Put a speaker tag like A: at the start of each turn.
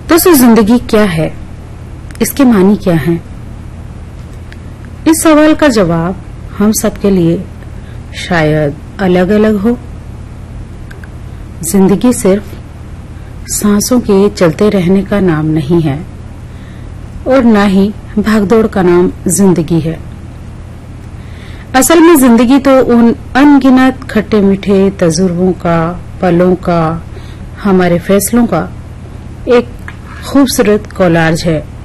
A: दोस्तों, जिंदगी क्या है, इसके मानी क्या है? इस सवाल का जवाब हम सबके लिए शायद अलग अलग हो। जिंदगी सिर्फ सांसों के चलते रहने का नाम नहीं है और न ही भागदौड़ का नाम जिंदगी है। असल में जिंदगी तो उन अनगिनत खट्टे मीठे तजुर्बों का, पलों का, हमारे फैसलों का एक खूबसूरत कोलाज है